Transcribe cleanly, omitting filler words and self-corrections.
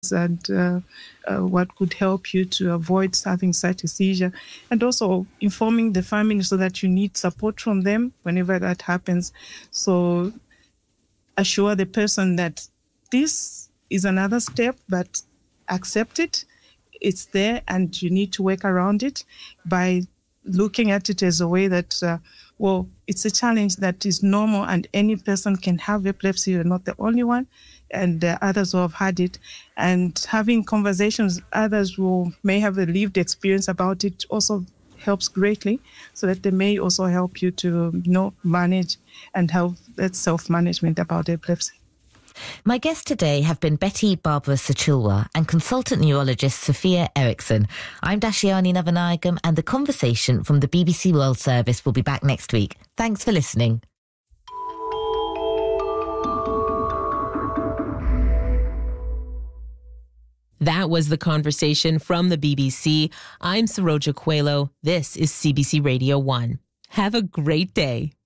and what could help you to avoid having such a seizure, and also informing the family so that you need support from them whenever that happens. So assure the person that this is another step, but accept it. It's there and you need to work around it by looking at it as a way that, it's a challenge that is normal and any person can have epilepsy. You're not the only one, and others who have had it. And having conversations with others who may have a lived experience about it also helps greatly, so that they may also help you to manage and have that self-management about epilepsy. My guests today have been Betty Barbara Sachilwa and consultant neurologist Sophia Eriksson. I'm Dashiani Navanayagam, and the conversation from the BBC World Service will be back next week. Thanks for listening. That was the conversation from the BBC. I'm Saroja Coelho. This is CBC Radio 1. Have a great day.